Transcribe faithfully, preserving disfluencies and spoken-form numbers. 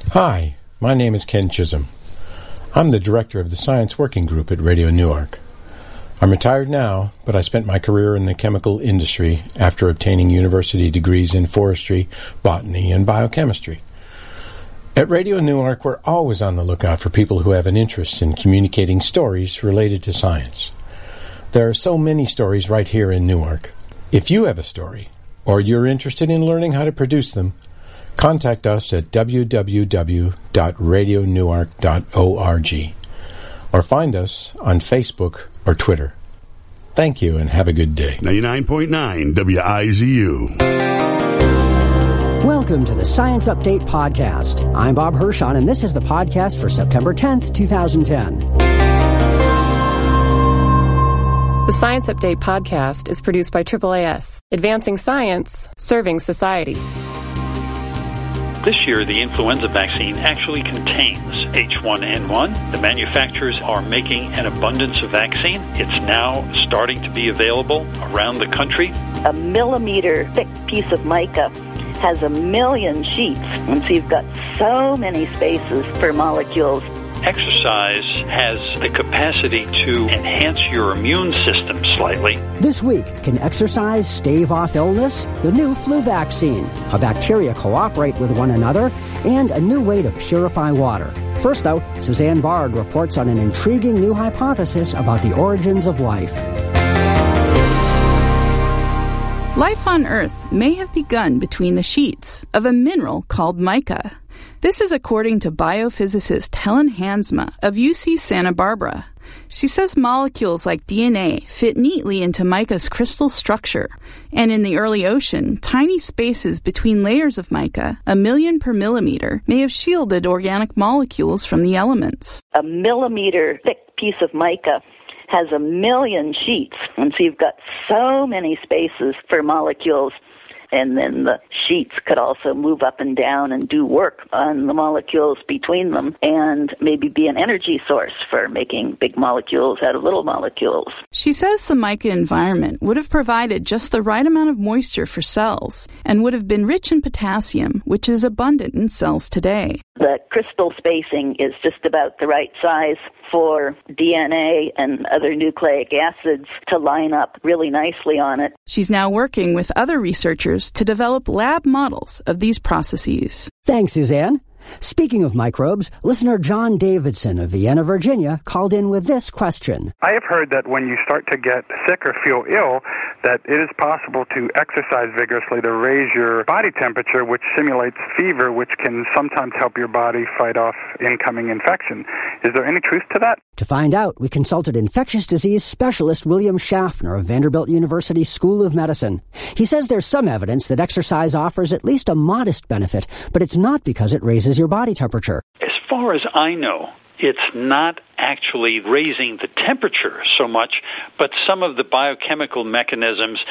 Hi, my name is Ken Chisholm. I'm the director of the Science Working Group at Radio Newark. I'm retired now, but I spent my career in the chemical industry after obtaining university degrees in forestry, botany, and biochemistry. At Radio Newark, we're always on the lookout for people who have an interest in communicating stories related to science. There are so many stories right here in Newark. If you have a story, or you're interested in learning how to produce them, contact us at w w w dot radio newark dot org or find us on Facebook or Twitter. Thank you and have a good day. ninety-nine point nine W I Z U. Welcome to the Science Update Podcast. I'm Bob Hirschon, and this is the podcast for September tenth, twenty ten. The Science Update Podcast is produced by triple A S, advancing science, serving society. This year, the influenza vaccine actually contains H one N one. The manufacturers are making an abundance of vaccine. It's now starting to be available around the country. A millimeter thick piece of mica has a million sheets, and so you've got so many spaces for molecules. Exercise has the capacity to enhance your immune system slightly. This week, can exercise stave off illness? The new flu vaccine, how bacteria cooperate with one another, and a new way to purify water. First, though, Suzanne Bard reports on an intriguing new hypothesis about the origins of life. Life on Earth may have begun between the sheets of a mineral called mica. This is according to biophysicist Helen Hansma of U C Santa Barbara. She says molecules like D N A fit neatly into mica's crystal structure, and in the early ocean, tiny spaces between layers of mica, a million per millimeter, may have shielded organic molecules from the elements. A millimeter thick piece of mica has a million sheets, and so you've got so many spaces for molecules. And then the sheets could also move up and down and do work on the molecules between them and maybe be an energy source for making big molecules out of little molecules. She says the mica environment would have provided just the right amount of moisture for cells and would have been rich in potassium, which is abundant in cells today. The crystal spacing is just about the right size for D N A and other nucleic acids to line up really nicely on it. She's now working with other researchers to develop lab models of these processes. Thanks, Suzanne. Speaking of microbes, listener John Davidson of Vienna, Virginia, called in with this question. I have heard that when you start to get sick or feel ill, that it is possible to exercise vigorously to raise your body temperature, which simulates fever, which can sometimes help your body fight off incoming infection. Is there any truth to that? To find out, we consulted infectious disease specialist William Schaffner of Vanderbilt University School of Medicine. He says there's some evidence that exercise offers at least a modest benefit, but it's not because it raises your body temperature. As far as I know, it's not actually raising the temperature so much, but some of the biochemical mechanisms